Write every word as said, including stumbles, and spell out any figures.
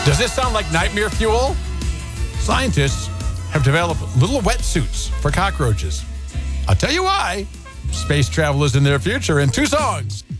Does this sound like nightmare fuel? Scientists have developed little wetsuits for cockroaches. I'll tell you why. Space travel is in their future in two songs.